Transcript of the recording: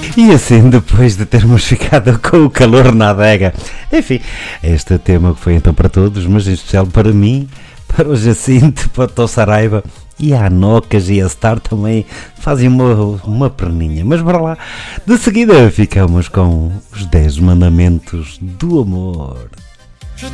E assim, depois de termos ficado com o calor na adega, enfim, este tema foi então para todos, mas em especial para mim, para o Jacinto, para o Tó Saraiva e a Anocas e a Star também fazem uma perninha. Mas para lá, de seguida ficamos com os 10 mandamentos do amor.